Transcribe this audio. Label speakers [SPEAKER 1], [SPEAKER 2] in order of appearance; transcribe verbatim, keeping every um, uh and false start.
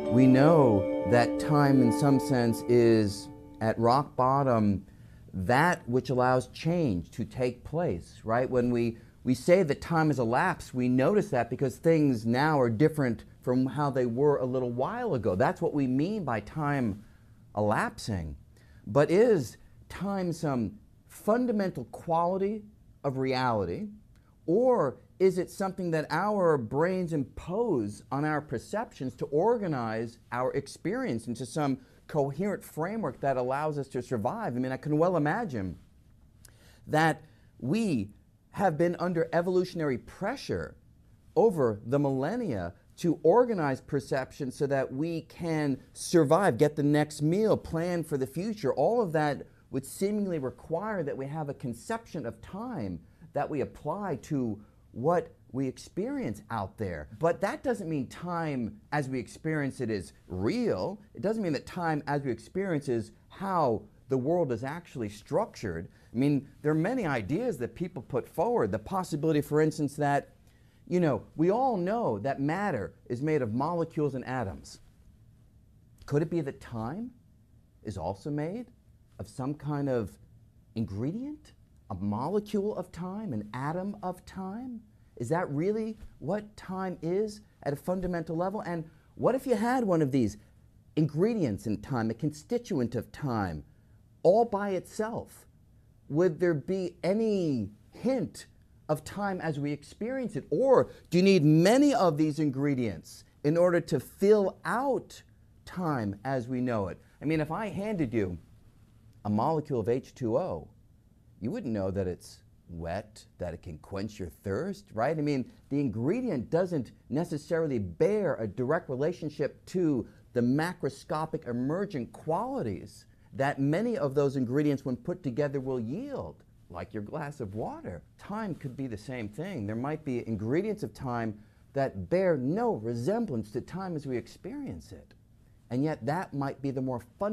[SPEAKER 1] We know that time in some sense is at rock bottom that which allows change to take place, right? When we, we say that time has elapsed, we notice that because things now are different from how they were a little while ago. That's what we mean by time elapsing. But is time some fundamental quality of reality, or is it something that our brains impose on our perceptions to organize our experience into some coherent framework that allows us to survive? I mean, I can well imagine that we have been under evolutionary pressure over the millennia to organize perception so that we can survive, get the next meal, plan for the future. All of that would seemingly require that we have a conception of time that we apply to what we experience out there. But that doesn't mean time as we experience it is real. It doesn't mean that time as we experience is how the world is actually structured. I mean, there are many ideas that people put forward. The possibility, for instance, that, you know, we all know that matter is made of molecules and atoms. Could it be that time is also made of some kind of ingredient? A molecule of time, an atom of time? Is that really what time is at a fundamental level? And what if you had one of these ingredients in time, a constituent of time, all by itself? Would there be any hint of time as we experience it? Or do you need many of these ingredients in order to fill out time as we know it? I mean, if I handed you a molecule of H two O, you wouldn't know that it's wet, that it can quench your thirst, right? I mean, the ingredient doesn't necessarily bear a direct relationship to the macroscopic emergent qualities that many of those ingredients, when put together, will yield, like your glass of water. Time could be the same thing. There might be ingredients of time that bear no resemblance to time as we experience it. And yet that might be the more fundamental